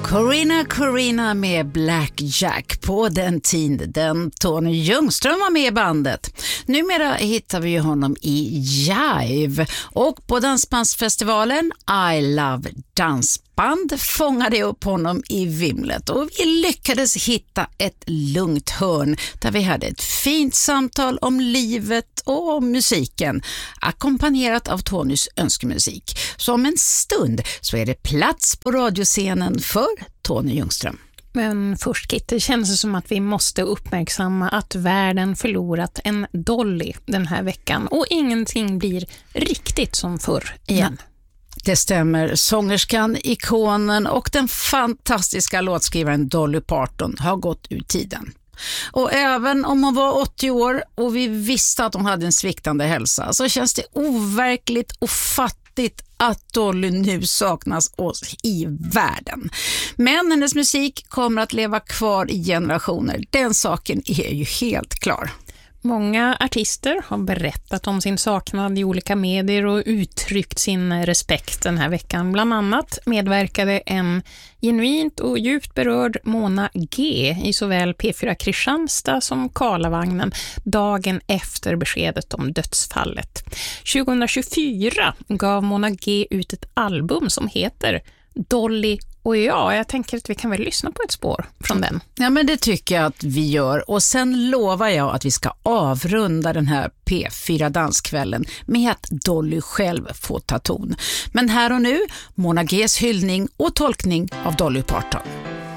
Corina med Black Jack på den tiden Tony Ljungström var med i bandet. Numera hittar vi honom i Jive och på Dansbandsfestivalen I Love Dansband fångade upp honom i vimlet och vi lyckades hitta ett lugnt hörn där vi hade ett fint samtal om livet och om musiken ackompanjerat av Tonys önskemusik. Så om en stund så är det plats på radioscenen för Tony Ljungström. Men först Kit, det känns som att vi måste uppmärksamma att världen förlorat en Dolly den här veckan och ingenting blir riktigt som förr igen. Nej. Det stämmer. Sångerskan, ikonen och den fantastiska låtskrivaren Dolly Parton har gått ur tiden. Och även om hon var 80 år och vi visste att hon hade en sviktande hälsa så känns det overkligt och fattigt att Dolly nu saknas oss i världen. Men hennes musik kommer att leva kvar i generationer. Den saken är ju helt klar. Många artister har berättat om sin saknad i olika medier och uttryckt sin respekt den här veckan. Bland annat medverkade en genuint och djupt berörd Mona G i såväl P4 Kristianstad som Karlavagnen dagen efter beskedet om dödsfallet. 2024 gav Mona G ut ett album som heter Dolly och jag tänker att vi kan väl lyssna på ett spår från den. Ja, men det tycker jag att vi gör. Och sen lovar jag att vi ska avrunda den här P4 danskvällen med att Dolly själv får ta ton. Men här och nu, Mona G's hyllning och tolkning av Dolly Parton.